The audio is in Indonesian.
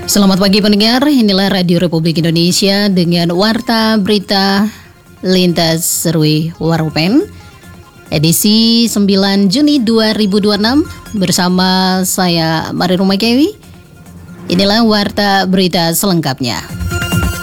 Selamat pagi pendengar, inilah Radio Republik Indonesia dengan Warta Berita Lintas Serui Warupen edisi 9 Juni 2026 bersama saya Mari Rumakewi. Inilah Warta Berita selengkapnya.